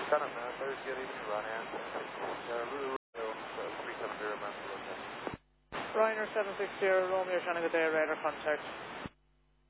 Canon, there's good evening, Ryanair 370 Master. Ryanair 760, Romeo, trying to get their radar contact.